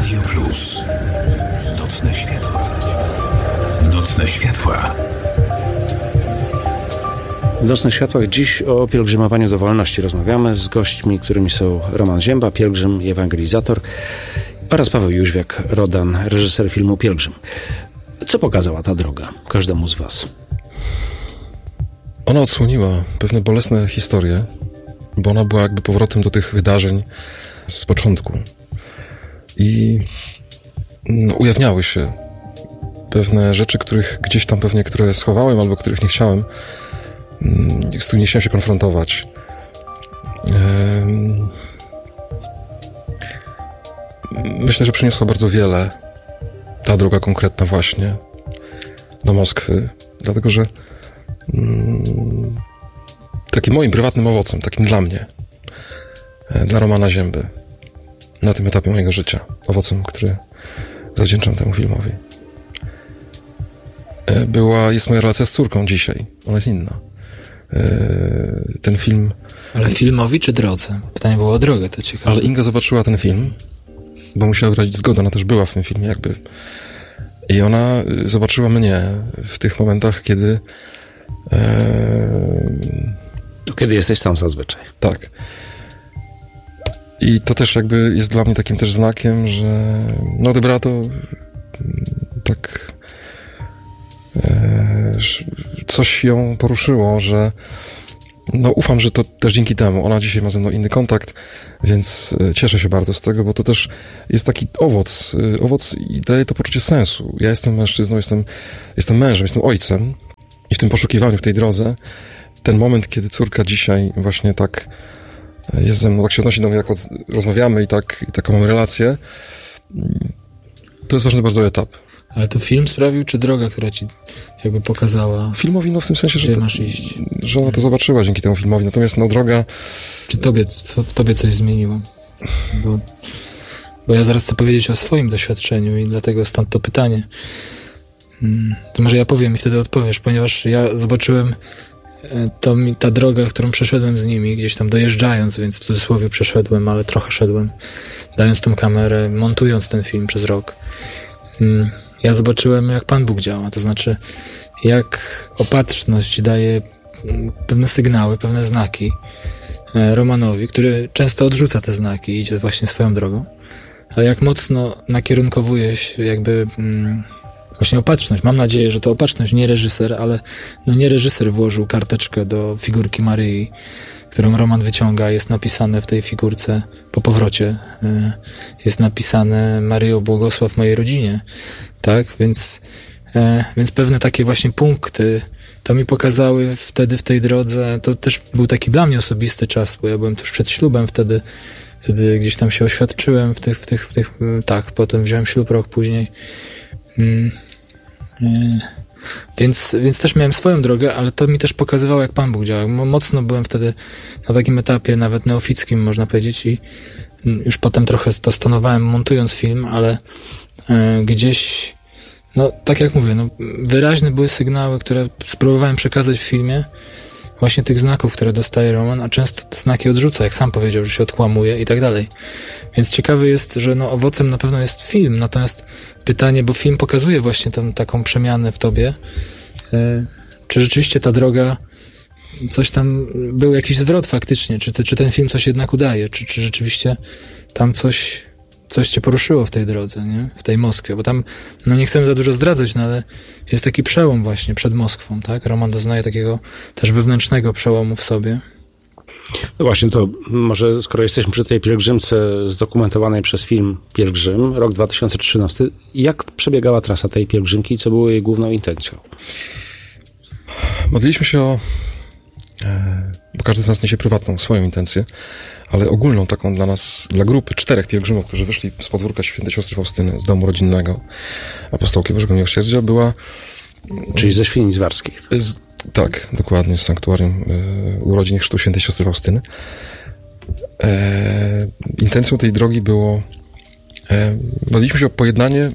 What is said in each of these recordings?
Radio Plus. Nocne światła. Nocne światła. W Nocnych Światłach dziś o pielgrzymowaniu do wolności rozmawiamy z gośćmi, którymi są Roman Zięba, pielgrzym i ewangelizator, oraz Paweł Jóźwiak-Rodan, reżyser filmu Pielgrzym. Co pokazała ta droga każdemu z was? Ona odsłoniła pewne bolesne historie, bo ona była jakby powrotem do tych wydarzeń z początku. I ujawniały się pewne rzeczy, których gdzieś tam pewnie, które schowałem albo których nie chciałem, z którymi nie chciałem się konfrontować. Myślę, że przyniosła bardzo wiele ta droga konkretna właśnie do Moskwy, dlatego że takim moim prywatnym owocem, takim dla mnie, dla Romana Zięby, na tym etapie mojego życia, owocem, który zawdzięczam temu filmowi, jest moja relacja z córką dzisiaj. Ona jest inna. Ten film... Ale filmowi czy drodze? Pytanie było o drogę, to ciekawe. Ale Inga zobaczyła ten film, bo musiała wyrazić zgodę, ona też była w tym filmie jakby. I ona zobaczyła mnie w tych momentach, kiedy... Kiedy jesteś sam zazwyczaj. Tak. I to też jakby jest dla mnie takim też znakiem, że no odebrała to tak... coś ją poruszyło, że no ufam, że to też dzięki temu. Ona dzisiaj ma ze mną inny kontakt, więc cieszę się bardzo z tego, bo to też jest taki owoc i daje to poczucie sensu. Ja jestem mężczyzną, jestem mężem, jestem ojcem i w tym poszukiwaniu, w tej drodze, ten moment, kiedy córka dzisiaj właśnie tak jest ze mną, tak się odnosi do mnie, jak rozmawiamy i taką mamy relację, to jest ważny bardzo etap. Ale to film sprawił, czy droga, która ci jakby pokazała? Filmowi, no w tym sensie, że ona to zobaczyła dzięki temu filmowi, natomiast no droga... Czy w tobie coś zmieniło? Bo ja zaraz chcę powiedzieć o swoim doświadczeniu i dlatego stąd to pytanie. To może ja powiem i wtedy odpowiesz, ponieważ ja zobaczyłem ta droga, którą przeszedłem z nimi, gdzieś tam dojeżdżając, więc w cudzysłowie przeszedłem, ale trochę szedłem, dając tą kamerę, montując ten film przez rok. Ja zobaczyłem, jak Pan Bóg działa, to znaczy jak opatrzność daje pewne sygnały, pewne znaki Romanowi, który często odrzuca te znaki i idzie właśnie swoją drogą, ale jak mocno nakierunkowuje się jakby właśnie opatrzność. Mam nadzieję, że to opatrzność, nie reżyser, ale no nie reżyser włożył karteczkę do figurki Maryi, którą Roman wyciąga, jest napisane w tej figurce po powrocie, jest napisane Maryjo, błogosław mojej rodzinie, tak? Więc pewne takie właśnie punkty to mi pokazały wtedy w tej drodze. To też był taki dla mnie osobisty czas, bo ja byłem tuż przed ślubem wtedy gdzieś tam się oświadczyłem tak, potem wziąłem ślub rok później. Więc też miałem swoją drogę, ale to mi też pokazywało, jak Pan Bóg działa. Mocno byłem wtedy na takim etapie, nawet neofickim, można powiedzieć, i już potem trochę to stonowałem, montując film, ale gdzieś, no tak jak mówię, no wyraźne były sygnały, które spróbowałem przekazać w filmie, właśnie tych znaków, które dostaje Roman, a często te znaki odrzuca, jak sam powiedział, że się odkłamuje i tak dalej. Więc ciekawe jest, że no owocem na pewno jest film, natomiast pytanie, bo film pokazuje właśnie tą taką przemianę w tobie, czy rzeczywiście ta droga, coś tam, był jakiś zwrot faktycznie, czy ten film coś jednak udaje, czy rzeczywiście tam coś cię poruszyło w tej drodze, nie? W tej Moskwie, bo tam, no nie chcemy za dużo zdradzać, no ale jest taki przełom właśnie przed Moskwą, tak? Roman doznaje takiego też wewnętrznego przełomu w sobie. No właśnie, to może skoro jesteśmy przy tej pielgrzymce zdokumentowanej przez film Pielgrzym, rok 2013, jak przebiegała trasa tej pielgrzymki i co było jej główną intencją? Modliliśmy się bo każdy z nas niesie prywatną, swoją intencję, ale ogólną taką dla nas, dla grupy 4 pielgrzymów, którzy wyszli z podwórka Świętej Siostry Faustyny, z domu rodzinnego Apostołki Bożego Miłosierdzia, była... Czyli ze Świnic Warskich. Tak, dokładnie, z sanktuarium urodzin chrztu Świętej Siostry Faustyny. Intencją tej drogi było... modliliśmy się o pojednanie,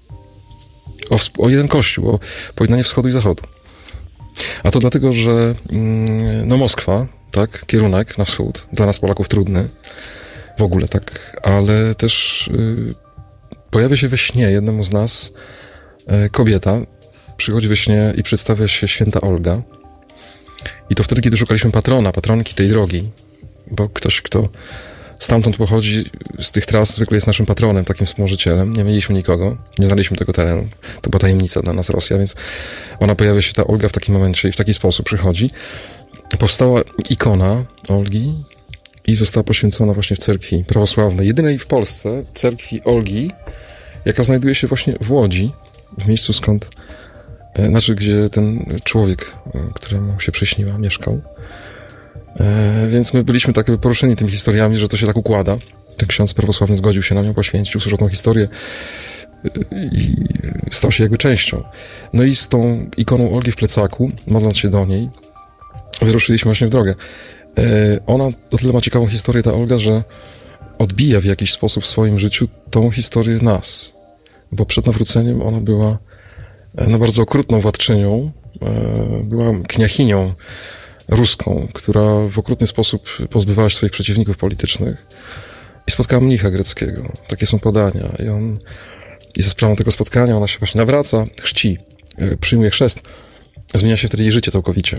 o jeden Kościół, o pojednanie wschodu i zachodu. A to dlatego, że no Moskwa, tak, kierunek na wschód, dla nas Polaków trudny, w ogóle tak, ale też pojawia się we śnie jednemu z nas kobieta, przychodzi we śnie i przedstawia się święta Olga. I to wtedy, kiedy szukaliśmy patronki tej drogi, bo ktoś, kto stamtąd pochodzi, z tych tras, zwykle jest naszym patronem, takim wspomożycielem. Nie mieliśmy nikogo, nie znaliśmy tego terenu. To była tajemnica dla nas Rosja, więc ona pojawia się, ta Olga, w takim momencie i w taki sposób przychodzi. Powstała ikona Olgi i została poświęcona właśnie w cerkwi prawosławnej, jedynej w Polsce cerkwi Olgi, jaka znajduje się właśnie w Łodzi, w miejscu skąd, gdzie ten człowiek, któremu się przyśniła, mieszkał. Więc my byliśmy tak poruszeni tymi historiami, że to się tak układa. Ten ksiądz prawosławny zgodził się na nią poświęcić, usłyszał tą historię i stał się jakby częścią. No i z tą ikoną Olgi w plecaku, modląc się do niej, wyruszyliśmy właśnie w drogę. Ona o tyle ma ciekawą historię, ta Olga, że odbija w jakiś sposób w swoim życiu tą historię nas. Bo przed nawróceniem ona była bardzo okrutną władczynią, była kniachinią ruską, która w okrutny sposób pozbywała się swoich przeciwników politycznych i spotkała mnicha greckiego. Takie są podania. I za sprawą tego spotkania ona się właśnie nawraca, chrzci, przyjmuje chrzest. Zmienia się wtedy jej życie całkowicie.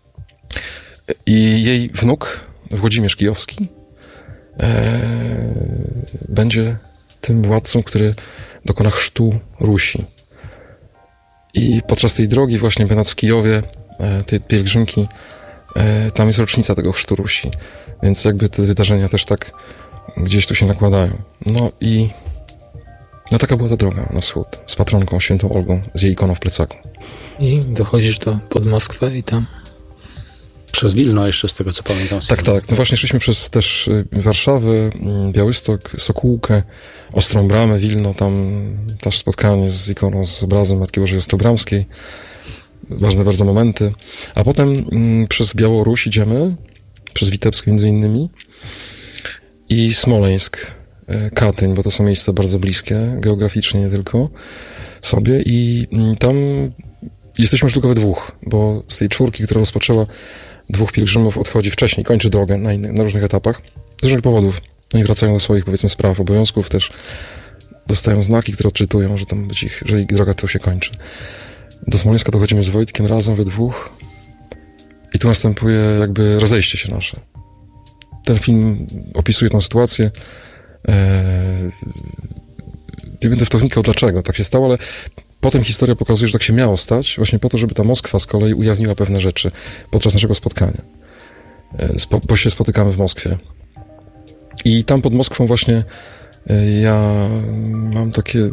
I jej wnuk, Włodzimierz Kijowski, będzie tym władcą, który dokona chrztu Rusi. I podczas tej drogi, właśnie będąc w Kijowie, tej pielgrzymki, tam jest rocznica tego chrztu Rusi. Więc jakby te wydarzenia też tak gdzieś tu się nakładają. No i taka była ta droga na wschód, z patronką świętą Olgą, z jej ikoną w plecaku. I dochodzisz pod Moskwę i tam... Przez Wilno jeszcze, z tego co pamiętam. Tak. No właśnie szliśmy przez też Warszawę, Białystok, Sokółkę, Ostrą Bramę, Wilno, tam też spotkanie z ikoną, z obrazem Matki Bożej Ostrobramskiej. Ważne bardzo momenty. A potem przez Białoruś idziemy, przez Witebsk między innymi i Smoleńsk, Katyń, bo to są miejsca bardzo bliskie, geograficznie nie tylko sobie i tam jesteśmy już tylko we dwóch, bo z tej czwórki, która rozpoczęła, 2 pielgrzymów odchodzi wcześniej, kończy drogę na różnych etapach, z różnych powodów. Oni wracają do swoich, powiedzmy, spraw, obowiązków, też dostają znaki, które odczytują, że ich droga to się kończy. Do Smoleńska dochodzimy z Wojtkiem razem we dwóch i tu następuje jakby rozejście się nasze. Ten film opisuje tą sytuację. Nie będę w to wnikał, dlaczego tak się stało, ale potem historia pokazuje, że tak się miało stać, właśnie po to, żeby ta Moskwa z kolei ujawniła pewne rzeczy podczas naszego spotkania. Bo się spotykamy w Moskwie. I tam pod Moskwą właśnie ja mam takie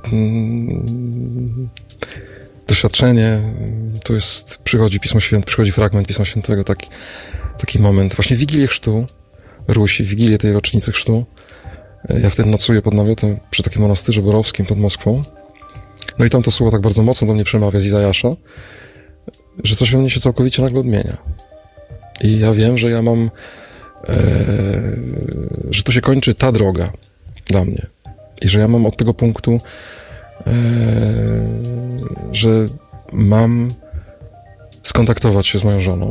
doświadczenie, przychodzi Pismo Święte, przychodzi fragment Pisma Świętego, taki moment, właśnie Wigilię Chrztu Rusi, Wigilię tej rocznicy chrztu. Ja wtedy nocuję pod namiotem przy takim monastyrze borowskim pod Moskwą. No i tam to słowo tak bardzo mocno do mnie przemawia z Izajasza, że coś we mnie się całkowicie nagle odmienia. I ja wiem, że ja mam, że tu się kończy ta droga dla mnie. I że ja mam od tego punktu, że mam skontaktować się z moją żoną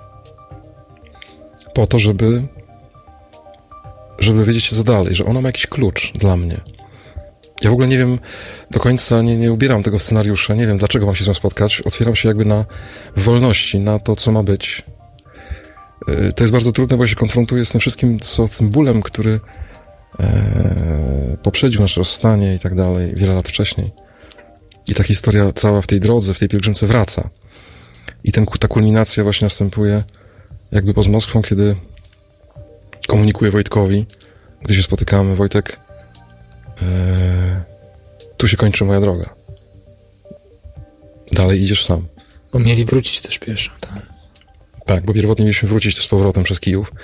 po to, żeby wiedzieć, co dalej, że ona ma jakiś klucz dla mnie. Ja w ogóle nie wiem do końca, nie ubieram tego scenariusza, nie wiem, dlaczego mam się z nią spotkać. Otwieram się jakby na wolności, na to, co ma być. To jest bardzo trudne, bo ja się konfrontuję z tym wszystkim, z tym bólem, który poprzedził nasze rozstanie i tak dalej, wiele lat wcześniej. I ta historia cała w tej drodze, w tej pielgrzymce wraca. I ta kulminacja właśnie następuje jakby pod Moskwą, kiedy komunikuję Wojtkowi, gdy się spotykamy, Wojtek, tu się kończy moja droga. Dalej idziesz sam. Bo mieli wrócić też pieszo, tak. Tak, bo pierwotnie mieliśmy wrócić z powrotem przez Kijów.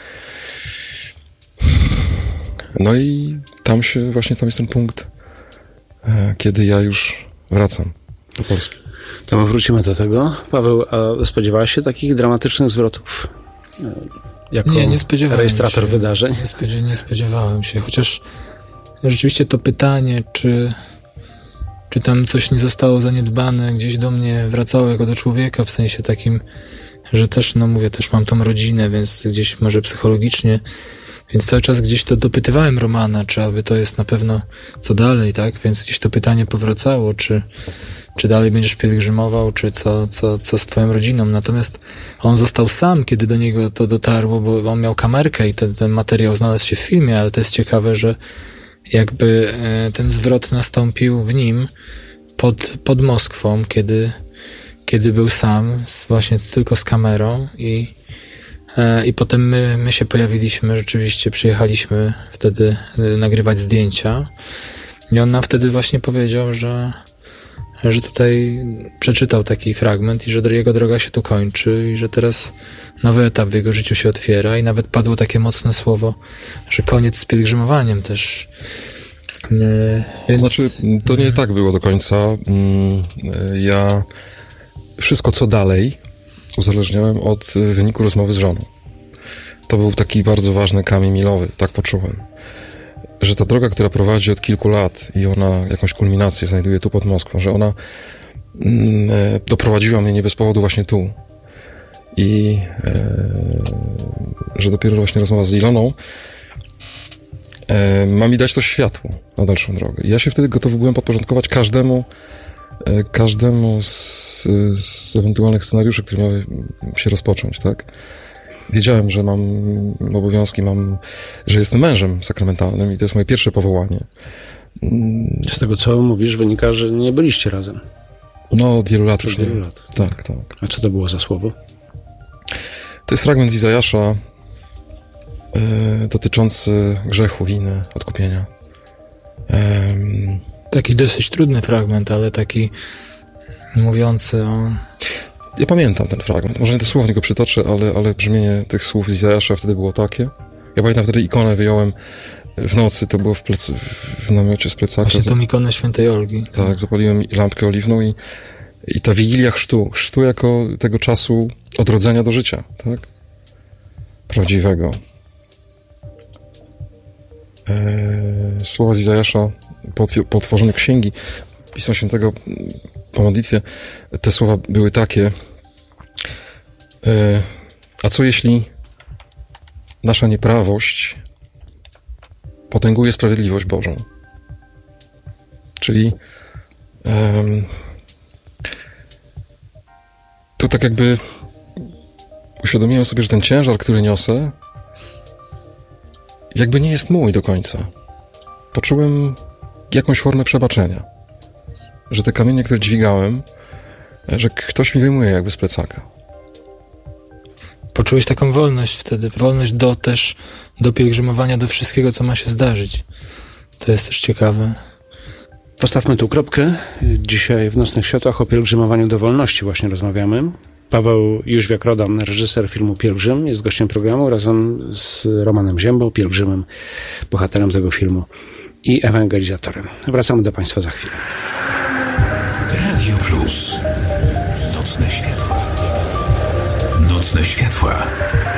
No i tam jest ten punkt, kiedy ja już wracam do Polski. To my wrócimy do tego. Paweł, a spodziewałeś się takich dramatycznych zwrotów? Jako nie spodziewałem rejestrator się wydarzeń? Nie spodziewałem się, chociaż rzeczywiście to pytanie, czy tam coś nie zostało zaniedbane, gdzieś do mnie wracało jako do człowieka, w sensie takim, że też, no mówię, też mam tą rodzinę, więc gdzieś może psychologicznie Więc cały czas gdzieś to dopytywałem Romana, czy aby to jest na pewno co dalej, tak? Więc gdzieś to pytanie powracało, czy dalej będziesz pielgrzymował, czy co z twoją rodziną. Natomiast on został sam, kiedy do niego to dotarło, bo on miał kamerkę i ten materiał znalazł się w filmie, ale to jest ciekawe, że jakby ten zwrot nastąpił w nim pod Moskwą, kiedy był sam, właśnie tylko z kamerą i potem my się pojawiliśmy, rzeczywiście przyjechaliśmy wtedy nagrywać zdjęcia i on nam wtedy właśnie powiedział, że tutaj przeczytał taki fragment i że jego droga się tu kończy i że teraz nowy etap w jego życiu się otwiera i nawet padło takie mocne słowo, że koniec z pielgrzymowaniem też. Więc... Znaczy, to nie tak było do końca. Ja wszystko co dalej uzależniałem od wyniku rozmowy z żoną. To był taki bardzo ważny kamień milowy, tak poczułem. Że ta droga, która prowadzi od kilku lat i ona jakąś kulminację znajduje tu pod Moskwą, że ona doprowadziła mnie nie bez powodu właśnie tu. I że dopiero właśnie rozmowa z Iloną ma mi dać to światło na dalszą drogę. I ja się wtedy gotowy byłem podporządkować każdemu z ewentualnych scenariuszy, które miały się rozpocząć, tak? Wiedziałem, że mam obowiązki, że jestem mężem sakramentalnym i to jest moje pierwsze powołanie. Z tego, co mówisz, wynika, że nie byliście razem. No, od wielu lat już nie. Wielu lat. Tak. A co to było za słowo? To jest fragment z Izajasza dotyczący grzechu, winy, odkupienia. Taki dosyć trudny fragment, ale taki mówiący o... Ja pamiętam ten fragment. Może nie dosłownie go przytoczę, ale brzmienie tych słów z Izajasza wtedy było takie. Ja pamiętam wtedy ikonę wyjąłem w nocy, to było w namiocie z plecaka. Właśnie tą ikonę świętej Olgi. Tak, zapaliłem lampkę oliwną i ta wigilia chrztu jako tego czasu odrodzenia do życia, tak? Prawdziwego. Słowa z Izajasza po otworzeniu księgi Pisma Świętego po modlitwie, te słowa były takie: a co jeśli nasza nieprawość potęguje sprawiedliwość Bożą? Czyli tu tak jakby uświadomiłem sobie, że ten ciężar, który niosę, jakby nie jest mój do końca. Poczułem jakąś formę przebaczenia. Że te kamienie, które dźwigałem, że ktoś mi wyjmuje jakby z plecaka. Poczułeś taką wolność wtedy. Wolność do pielgrzymowania, do wszystkiego, co ma się zdarzyć. To jest też ciekawe. Postawmy tu kropkę. Dzisiaj w Nocnych Światłach o pielgrzymowaniu do wolności właśnie rozmawiamy. Paweł Jóźwiak-Rodan, reżyser filmu Pielgrzym, jest gościem programu razem z Romanem Ziębą, pielgrzymem, bohaterem tego filmu i ewangelizatorem. Wracamy do Państwa za chwilę. Radio Plus. Nocne światła. Nocne światła.